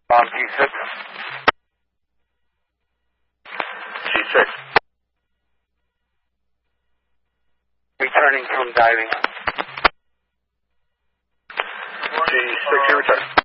On G6. G6. Returning from diving. G6, you return.